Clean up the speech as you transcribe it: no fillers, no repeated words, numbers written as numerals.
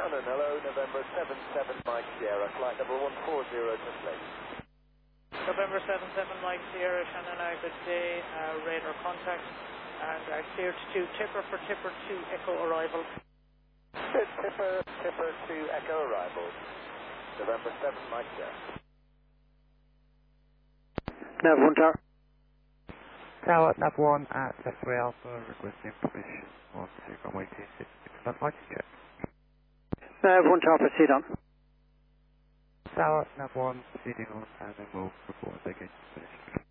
Shannon, hello, November 77 Mike Sierra, flight number 140 to place. November 77 Mike Sierra, Shannon, good day, radar contact, and cleared to Tipper for Tipper 2 Echo arrival. Tipper 2 Echo arrival, November 7 Mike Sierra. Nav 1 Tower. Tower, Nav 1 at F3 Alpha, requesting permission on runway 26, expect lighting check. Nav 1 Tower, proceed on. Tower, Nav 1, proceeding on, and then we'll report as they get finished.